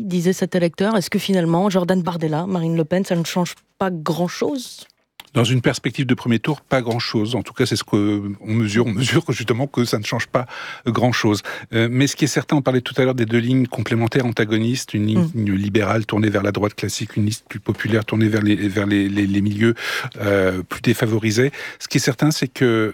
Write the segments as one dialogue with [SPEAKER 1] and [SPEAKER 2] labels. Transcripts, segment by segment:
[SPEAKER 1] disait cet électeur. Est-ce que finalement, Jordan Bardella, Marine Le Pen, ça ne change pas grand-chose ?
[SPEAKER 2] Dans une perspective de premier tour, pas grand-chose. En tout cas, c'est ce qu'on mesure. On mesure justement que ça ne change pas grand-chose. Mais ce qui est certain, on parlait tout à l'heure des deux lignes complémentaires antagonistes, une ligne libérale tournée vers la droite classique, une liste plus populaire tournée vers les milieux plus défavorisés. Ce qui est certain, c'est que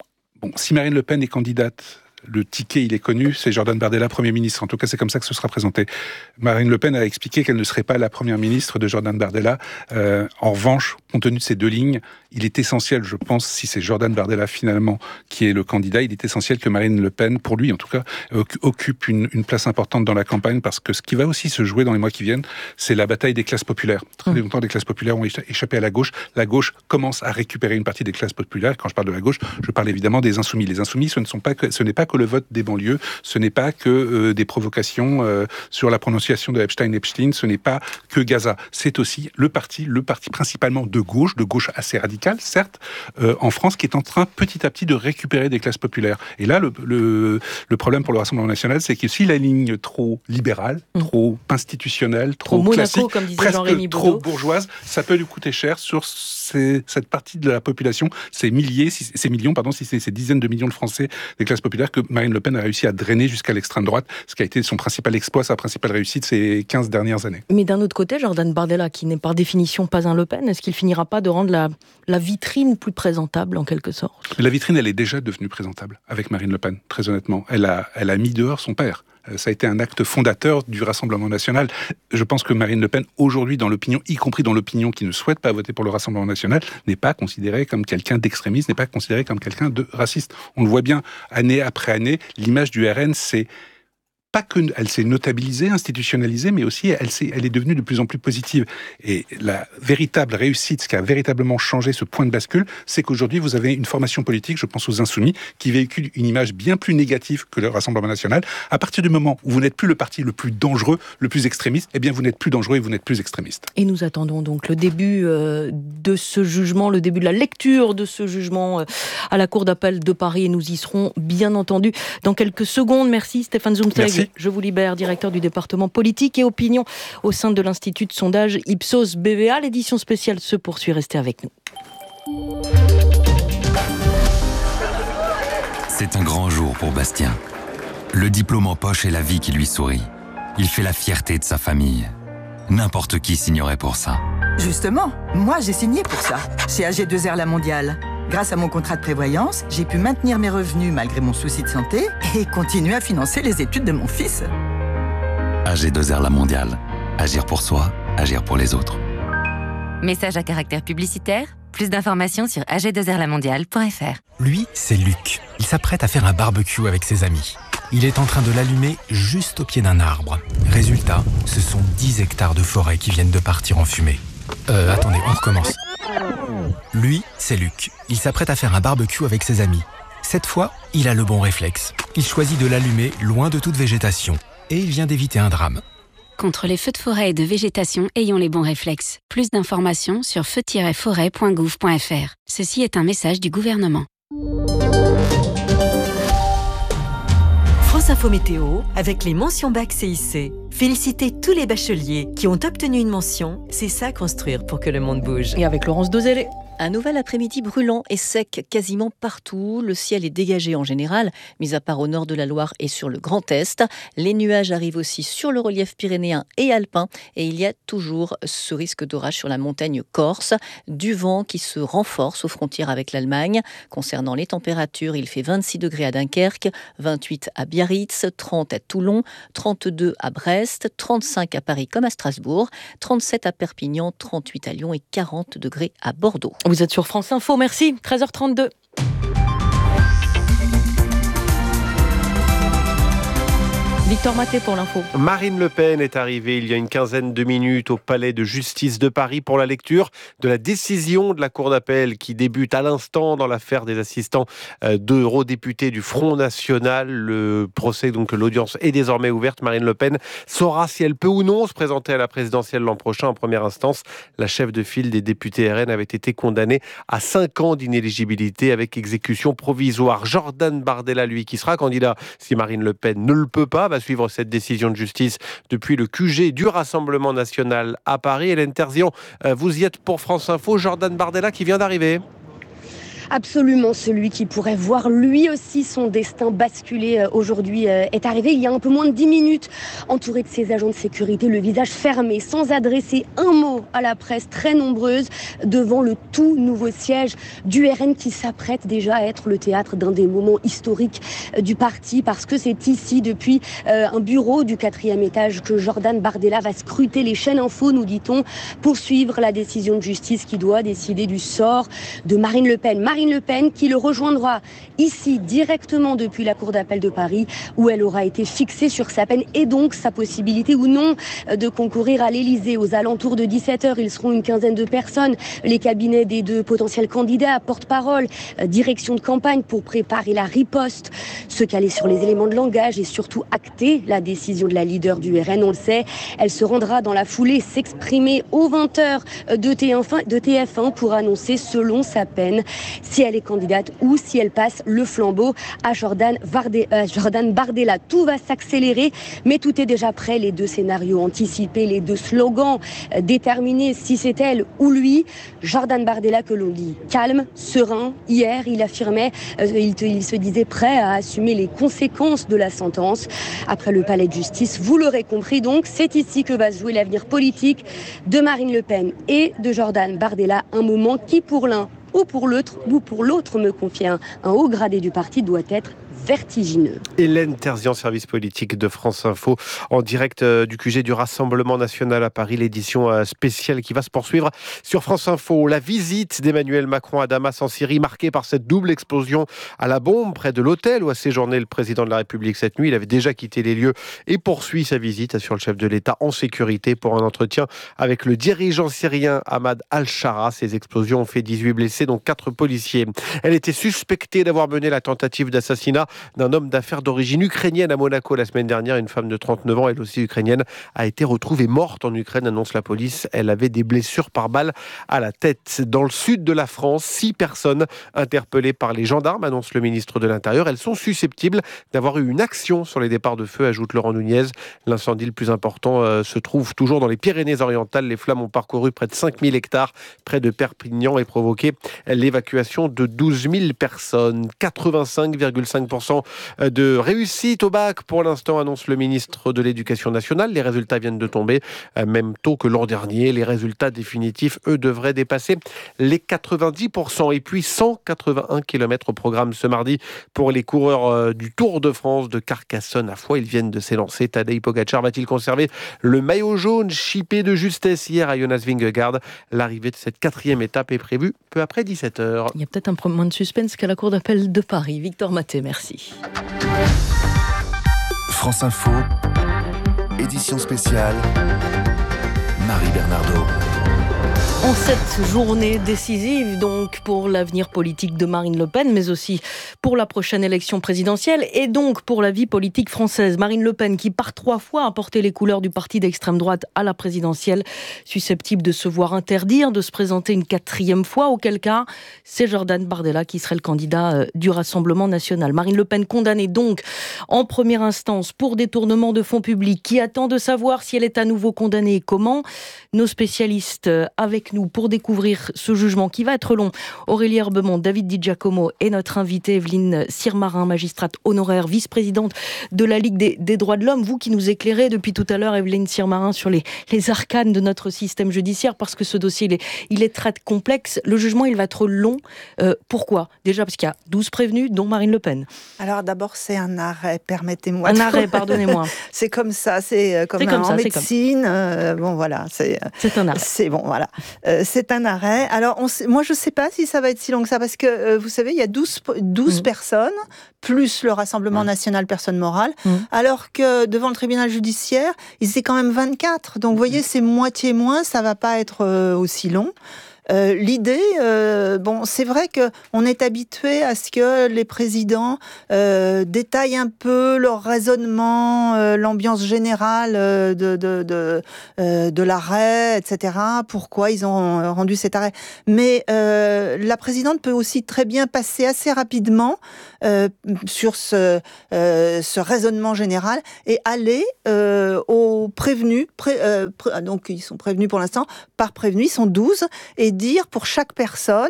[SPEAKER 2] si Marine Le Pen est candidate, le ticket, il est connu, c'est Jordan Bardella, Premier ministre. En tout cas, c'est comme ça que ce sera présenté. Marine Le Pen a expliqué qu'elle ne serait pas la Première ministre de Jordan Bardella. En revanche, compte tenu de ces deux lignes, il est essentiel, je pense, si c'est Jordan Bardella finalement qui est le candidat, il est essentiel que Marine Le Pen, pour lui en tout cas, occupe une place importante dans la campagne, parce que ce qui va aussi se jouer dans les mois qui viennent, c'est la bataille des classes populaires. Très longtemps, les classes populaires ont échappé à la gauche. La gauche commence à récupérer une partie des classes populaires. Quand je parle de la gauche, je parle évidemment des insoumis. Les insoumis, ce n'est pas que le vote des banlieues, ce n'est pas que des provocations sur la prononciation de Epstein, ce n'est pas que Gaza. C'est aussi le parti principalement de gauche assez radical, certes, en France, qui est en train petit à petit de récupérer des classes populaires. Et là, le problème pour le Rassemblement national, c'est que si la ligne trop libérale, trop institutionnelle, trop
[SPEAKER 1] Monaco,
[SPEAKER 2] classique,
[SPEAKER 1] comme disait
[SPEAKER 2] presque
[SPEAKER 1] Jean-Rémy
[SPEAKER 2] trop
[SPEAKER 1] Boudot,
[SPEAKER 2] bourgeoise, ça peut lui coûter cher sur cette partie de la population, ces millions, si c'est ces dizaines de millions de Français des classes populaires que Marine Le Pen a réussi à drainer jusqu'à l'extrême droite, ce qui a été son principal exploit, sa principale réussite ces 15 dernières années.
[SPEAKER 1] Mais d'un autre côté, Jordan Bardella, qui n'est par définition pas un Le Pen, est-ce qu'il finira pas de rendre la vitrine plus présentable en quelque sorte ?
[SPEAKER 2] La vitrine, elle est déjà devenue présentable avec Marine Le Pen, très honnêtement. Elle a mis dehors son père. Ça a été un acte fondateur du Rassemblement national. Je pense que Marine Le Pen, aujourd'hui, dans l'opinion, y compris dans l'opinion qui ne souhaite pas voter pour le Rassemblement national, n'est pas considérée comme quelqu'un d'extrémiste, n'est pas considérée comme quelqu'un de raciste. On le voit bien, année après année, l'image du RN, c'est pas qu'elle s'est notabilisée, institutionnalisée, mais aussi elle est devenue de plus en plus positive. Et la véritable réussite, ce qui a véritablement changé ce point de bascule, c'est qu'aujourd'hui, vous avez une formation politique, je pense aux Insoumis, qui véhicule une image bien plus négative que le Rassemblement national. À partir du moment où vous n'êtes plus le parti le plus dangereux, le plus extrémiste, eh bien vous n'êtes plus dangereux et vous n'êtes plus extrémiste.
[SPEAKER 1] Et nous attendons donc le début de ce jugement, le début de la lecture de ce jugement à la Cour d'appel de Paris, et nous y serons bien entendu dans quelques secondes. Merci Stéphane Zumtheg.
[SPEAKER 2] Merci.
[SPEAKER 1] Je vous libère, directeur du département politique et opinion au sein de l'Institut de sondage Ipsos BVA. L'édition spéciale se poursuit, restez avec nous.
[SPEAKER 3] C'est un grand jour pour Bastien. Le diplôme en poche et la vie qui lui sourit. Il fait la fierté de sa famille. N'importe qui signerait pour ça.
[SPEAKER 4] Justement, moi j'ai signé pour ça, chez AG2R La Mondiale. Grâce à mon contrat de prévoyance, j'ai pu maintenir mes revenus malgré mon souci de santé et continuer à financer les études de mon fils.
[SPEAKER 3] AG2R La Mondiale. Agir pour soi, agir pour les autres.
[SPEAKER 5] Message à caractère publicitaire. Plus d'informations sur ag2rlamondiale.fr.
[SPEAKER 6] Lui, c'est Luc. Il s'apprête à faire un barbecue avec ses amis. Il est en train de l'allumer juste au pied d'un arbre. Résultat, ce sont 10 hectares de forêt qui viennent de partir en fumée. Attendez, on recommence. Lui, c'est Luc. Il s'apprête à faire un barbecue avec ses amis. Cette fois, il a le bon réflexe. Il choisit de l'allumer loin de toute végétation. Et il vient d'éviter un drame.
[SPEAKER 7] Contre les feux de forêt et de végétation, ayons les bons réflexes. Plus d'informations sur feu-forêt.gouv.fr. Ceci est un message du gouvernement.
[SPEAKER 8] France Info Météo, avec les mentions bac CIC. Félicitez tous les bacheliers qui ont obtenu une mention. C'est ça construire pour que le monde bouge.
[SPEAKER 1] Et avec Laurence Dosellé.
[SPEAKER 9] Un nouvel après-midi brûlant et sec quasiment partout. Le ciel est dégagé en général, mis à part au nord de la Loire et sur le Grand Est. Les nuages arrivent aussi sur le relief pyrénéen et alpin. Et il y a toujours ce risque d'orage sur la montagne corse. Du vent qui se renforce aux frontières avec l'Allemagne. Concernant les températures, il fait 26 degrés à Dunkerque, 28 à Biarritz, 30 à Toulon, 32 à Brest, 35 à Paris comme à Strasbourg, 37 à Perpignan, 38 à Lyon et 40 degrés à Bordeaux.
[SPEAKER 1] Vous êtes sur France Info, merci. 13h32. Victor Maté pour l'info.
[SPEAKER 10] Marine Le Pen est arrivée il y a une quinzaine de minutes au palais de justice de Paris pour la lecture de la décision de la Cour d'appel qui débute à l'instant dans l'affaire des assistants d'eurodéputés du Front National. Le procès, donc l'audience est désormais ouverte. Marine Le Pen saura si elle peut ou non se présenter à la présidentielle l'an prochain. En première instance, la chef de file des députés RN avait été condamnée à 5 ans d'inéligibilité avec exécution provisoire. Jordan Bardella, lui, qui sera candidat si Marine Le Pen ne le peut pas, va va suivre cette décision de justice depuis le QG du Rassemblement national à Paris. Hélène Terzian, vous y êtes pour France Info. Jordan Bardella qui vient d'arriver.
[SPEAKER 11] Absolument, celui qui pourrait voir lui aussi son destin basculer aujourd'hui est arrivé il y a un peu moins de 10 minutes, entouré de ses agents de sécurité, le visage fermé, sans adresser un mot à la presse très nombreuse, devant le tout nouveau siège du RN qui s'apprête déjà à être le théâtre d'un des moments historiques du parti, parce que c'est ici, depuis un bureau du 4e étage, que Jordan Bardella va scruter les chaînes info, nous dit-on, pour suivre la décision de justice qui doit décider du sort de Marine Le Pen. Marine Le Pen qui le rejoindra ici directement depuis la Cour d'appel de Paris, où elle aura été fixée sur sa peine et donc sa possibilité ou non de concourir à l'Élysée. Aux alentours de 17h, ils seront une quinzaine de personnes. Les cabinets des deux potentiels candidats, porte-parole, direction de campagne pour préparer la riposte, se caler sur les éléments de langage et surtout acter la décision de la leader du RN. On le sait, elle se rendra dans la foulée s'exprimer aux 20h de TF1 pour annoncer selon sa peine si elle est candidate ou si elle passe le flambeau à Jordan Bardella. Tout va s'accélérer, mais tout est déjà prêt. Les deux scénarios anticipés, les deux slogans déterminés, si c'est elle ou lui. Jordan Bardella que l'on dit calme, serein. Hier, il affirmait, il se disait prêt à assumer les conséquences de la sentence. Après le palais de justice, vous l'aurez compris donc, c'est ici que va se jouer l'avenir politique de Marine Le Pen et de Jordan Bardella. Un moment qui pour l'un ou pour l'autre, me confie un haut gradé du parti, doit être vertigineux.
[SPEAKER 10] Hélène Terzian, service politique de France Info, en direct du QG du Rassemblement national à Paris, l'édition spéciale qui va se poursuivre sur France Info. La visite d'Emmanuel Macron à Damas en Syrie, marquée par cette double explosion à la bombe près de l'hôtel où a séjourné le président de la République cette nuit. Il avait déjà quitté les lieux et poursuit sa visite, assure le chef de l'État, en sécurité pour un entretien avec le dirigeant syrien Ahmad al-Shara. Ces explosions ont fait 18 blessés, dont 4 policiers. Elle était suspectée d'avoir mené la tentative d'assassinat d'un homme d'affaires d'origine ukrainienne à Monaco la semaine dernière. Une femme de 39 ans, elle aussi ukrainienne, a été retrouvée morte en Ukraine, annonce la police. Elle avait des blessures par balle à la tête. Dans le sud de la France, 6 personnes interpellées par les gendarmes, annonce le ministre de l'Intérieur. Elles sont susceptibles d'avoir eu une action sur les départs de feu, ajoute Laurent Nunez. L'incendie le plus important se trouve toujours dans les Pyrénées-Orientales. Les flammes ont parcouru près de 5000 hectares près de Perpignan et provoqué l'évacuation de 12 000 personnes. 85,5% de réussite au bac pour l'instant, annonce le ministre de l'Éducation nationale. Les résultats viennent de tomber, même tôt que l'an dernier. Les résultats définitifs, eux, devraient dépasser les 90%. Et puis 181 km au programme ce mardi pour les coureurs du Tour de France de Carcassonne à Foix. Ils viennent de s'élancer. Tadej Pogacar va-t-il conserver le maillot jaune chippé de justesse hier à Jonas Vingegaard? L'arrivée de cette 4e étape est prévue peu après 17h.
[SPEAKER 1] Il y a peut-être un peu moins de suspense qu'à la Cour d'appel de Paris. Victor Maté, merci.
[SPEAKER 12] France Info, édition spéciale, Marie Bernardo.
[SPEAKER 1] En cette journée décisive donc pour l'avenir politique de Marine Le Pen, mais aussi pour la prochaine élection présidentielle et donc pour la vie politique française. Marine Le Pen qui par 3 fois a porté les couleurs du parti d'extrême droite à la présidentielle, susceptible de se voir interdire de se présenter une 4e fois, auquel cas c'est Jordan Bardella qui serait le candidat du Rassemblement national. Marine Le Pen condamnée donc en première instance pour détournement de fonds publics, qui attend de savoir si elle est à nouveau condamnée et comment. Nos spécialistes avec nous pour découvrir ce jugement qui va être long. Aurélie Herbemont, David Di Giacomo et notre invitée Evelyne Sirmarin, magistrate honoraire, vice-présidente de la Ligue des droits de l'homme. Vous qui nous éclairez depuis tout à l'heure, Evelyne Sirmarin, sur les arcanes de notre système judiciaire, parce que ce dossier, il est très complexe. Le jugement, il va être long. Pourquoi ? Déjà parce qu'il y a 12 prévenus, dont Marine Le Pen.
[SPEAKER 13] Alors d'abord, c'est un arrêt, permettez-moi.
[SPEAKER 1] Un arrêt, pardonnez-moi.
[SPEAKER 13] C'est comme ça, c'est comme en médecine. Bon, voilà. C'est
[SPEAKER 1] un arrêt.
[SPEAKER 13] C'est bon, voilà. C'est un arrêt. Alors, moi, je ne sais pas si ça va être si long que ça, parce que, vous savez, il y a 12 personnes, plus le Rassemblement national personne morale, alors que devant le tribunal judiciaire, ils étaient quand même 24. Donc, vous voyez, c'est moitié moins, ça ne va pas être aussi long. L'idée, c'est vrai qu'on est habitué à ce que les présidents détaillent un peu leur raisonnement, l'ambiance générale de l'arrêt, etc. Pourquoi ils ont rendu cet arrêt. Mais la présidente peut aussi très bien passer assez rapidement sur ce raisonnement général et aller aux prévenus, donc ils sont prévenus pour l'instant, par prévenus, ils sont 12, et dire pour chaque personne,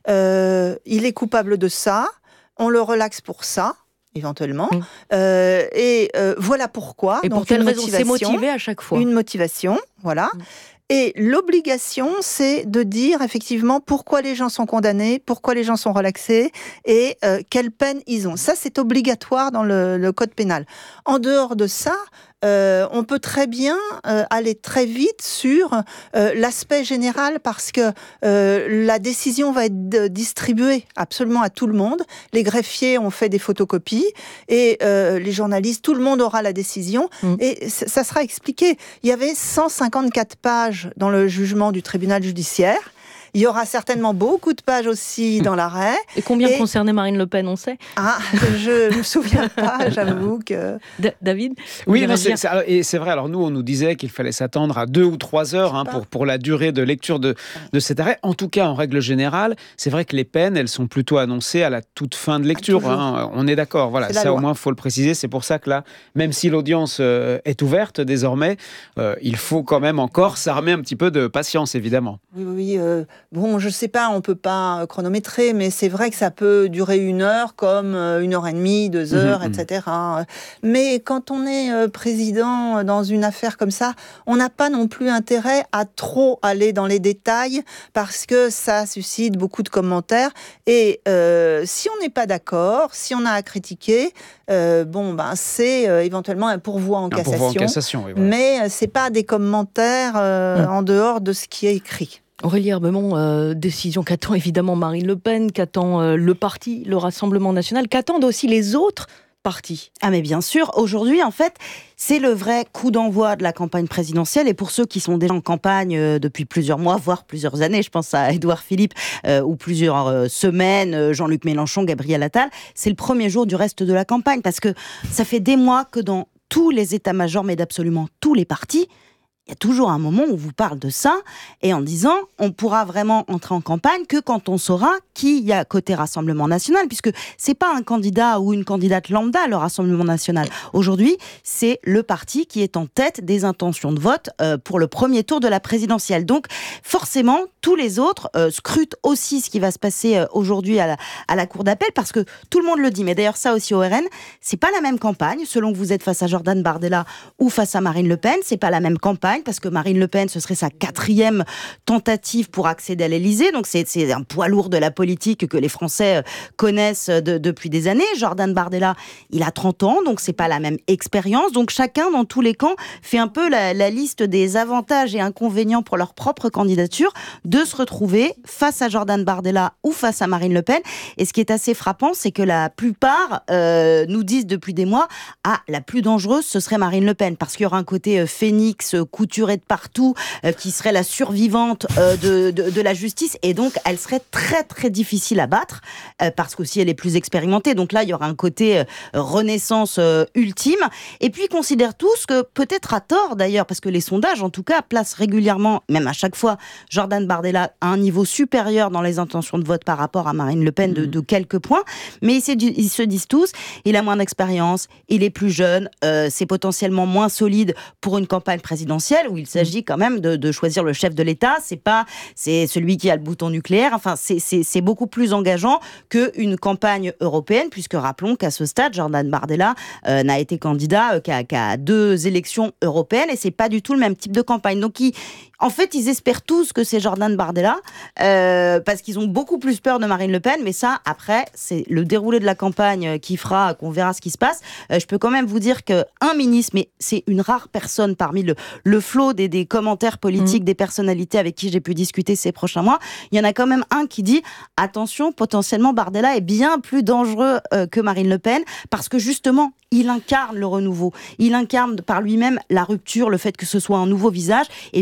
[SPEAKER 13] il est coupable de ça, on le relaxe pour ça, éventuellement, et voilà pourquoi.
[SPEAKER 1] Et
[SPEAKER 13] donc
[SPEAKER 1] pour quelle raison, c'est motivé à chaque fois.
[SPEAKER 13] Une motivation, voilà. Et l'obligation, c'est de dire effectivement pourquoi les gens sont condamnés, pourquoi les gens sont relaxés et quelle peine ils ont. Ça, c'est obligatoire dans le code pénal. En dehors de ça, on peut très bien aller très vite sur l'aspect général parce que la décision va être distribuée absolument à tout le monde. Les greffiers ont fait des photocopies et les journalistes, tout le monde aura la décision et ça sera expliqué. Il y avait 154 pages dans le jugement du tribunal judiciaire. Il y aura certainement beaucoup de pages aussi dans l'arrêt.
[SPEAKER 1] Et combien concernait Marine Le Pen, on sait ?
[SPEAKER 13] Je ne me souviens pas, j'avoue que...
[SPEAKER 1] David ?
[SPEAKER 14] Oui, et c'est vrai. Alors nous, on nous disait qu'il fallait s'attendre à 2 ou 3 heures pour la durée de lecture de cet arrêt. En tout cas, en règle générale, c'est vrai que les peines, elles sont plutôt annoncées à la toute fin de lecture. On est d'accord. Voilà, ça au moins, il faut le préciser. C'est pour ça que là, même si l'audience est ouverte désormais, il faut quand même encore s'armer un petit peu de patience, évidemment.
[SPEAKER 13] Oui. Bon, je sais pas, on peut pas chronométrer, mais c'est vrai que ça peut durer 1 heure, comme 1h30, 2 heures, etc. Mais quand on est président dans une affaire comme ça, on n'a pas non plus intérêt à trop aller dans les détails, parce que ça suscite beaucoup de commentaires. Et si on n'est pas d'accord, si on a à critiquer, c'est éventuellement un pourvoi en cassation.
[SPEAKER 14] Pourvoi en cassation, oui, voilà.
[SPEAKER 13] Mais c'est pas des commentaires en dehors de ce qui est écrit.
[SPEAKER 1] Aurélie Herbemont, décision qu'attend évidemment Marine Le Pen, qu'attend le parti, le Rassemblement national, qu'attendent aussi les autres partis.
[SPEAKER 15] Ah mais bien sûr, aujourd'hui en fait, c'est le vrai coup d'envoi de la campagne présidentielle et pour ceux qui sont déjà en campagne depuis plusieurs mois, voire plusieurs années, je pense à Édouard Philippe ou plusieurs semaines, Jean-Luc Mélenchon, Gabriel Attal, c'est le premier jour du reste de la campagne parce que ça fait des mois que dans tous les états-majors, mais d'absolument tous les partis, il y a toujours un moment où on vous parle de ça et en disant on pourra vraiment entrer en campagne que quand on saura qui il y a côté Rassemblement national, puisque c'est pas un candidat ou une candidate lambda, le Rassemblement national. Aujourd'hui, c'est le parti qui est en tête des intentions de vote pour le premier tour de la présidentielle. Donc forcément, tous les autres scrutent aussi ce qui va se passer aujourd'hui à la cour d'appel, parce que tout le monde le dit, mais d'ailleurs ça aussi au RN, c'est pas la même campagne, selon que vous êtes face à Jordan Bardella ou face à Marine Le Pen, c'est pas la même campagne, parce que Marine Le Pen, ce serait sa 4e tentative pour accéder à l'Élysée, donc c'est un poids lourd de la politique que les Français connaissent depuis des années. Jordan Bardella, il a 30 ans, donc c'est pas la même expérience, donc chacun dans tous les camps fait un peu la liste des avantages et inconvénients pour leur propre candidature de se retrouver face à Jordan Bardella ou face à Marine Le Pen. Et ce qui est assez frappant, c'est que la plupart nous disent depuis des mois la plus dangereuse, ce serait Marine Le Pen, parce qu'il y aura un côté phénix, couturée de partout, qui serait la survivante de la justice, et donc elle serait très très difficile à battre, parce qu'aussi elle est plus expérimentée, donc là il y aura un côté renaissance ultime. Et puis ils considèrent tous que, peut-être à tort d'ailleurs, parce que les sondages en tout cas placent régulièrement, même à chaque fois, Jordan Bardella à un niveau supérieur dans les intentions de vote par rapport à Marine Le Pen de quelques points, mais ils se disent tous, il a moins d'expérience, il est plus jeune, c'est potentiellement moins solide pour une campagne présidentielle où il s'agit quand même de choisir le chef de l'État, c'est celui qui a le bouton nucléaire, enfin c'est beaucoup plus engageant qu'une campagne européenne, puisque rappelons qu'à ce stade, Jordan Bardella n'a été candidat qu'à 2 élections européennes, et c'est pas du tout le même type de campagne. Donc en fait, ils espèrent tous que c'est Jordan Bardella, parce qu'ils ont beaucoup plus peur de Marine Le Pen, mais ça, après, c'est le déroulé de la campagne qui fera qu'on verra ce qui se passe. Je peux quand même vous dire qu'un ministre, mais c'est une rare personne parmi le flot des commentaires politiques, des personnalités avec qui j'ai pu discuter ces prochains mois, il y en a quand même un qui dit « Attention, potentiellement, Bardella est bien plus dangereux que Marine Le Pen, parce que justement, il incarne le renouveau. Il incarne par lui-même la rupture, le fait que ce soit un nouveau visage, et puis il a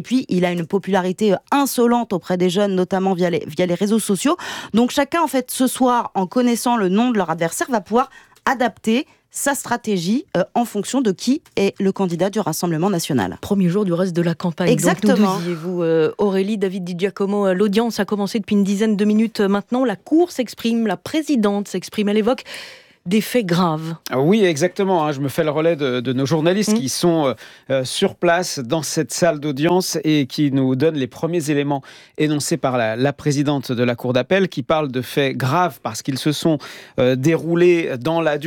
[SPEAKER 15] a une popularité insolente auprès des jeunes, notamment via les réseaux sociaux. Donc chacun, en fait, ce soir, en connaissant le nom de leur adversaire, va pouvoir adapter sa stratégie en fonction de qui est le candidat du Rassemblement national.
[SPEAKER 1] Premier jour du reste de la campagne.
[SPEAKER 15] Exactement.
[SPEAKER 1] Donc, nous disiez-vous, Aurélie, David Di Giacomo, l'audience a commencé depuis une dizaine de minutes maintenant. La Cour s'exprime, la présidente s'exprime, elle évoque des faits graves.
[SPEAKER 14] Oui, exactement. Je me fais le relais de nos journalistes qui sont sur place dans cette salle d'audience et qui nous donnent les premiers éléments énoncés par la présidente de la Cour d'appel, qui parle de faits graves parce qu'ils se sont déroulés dans la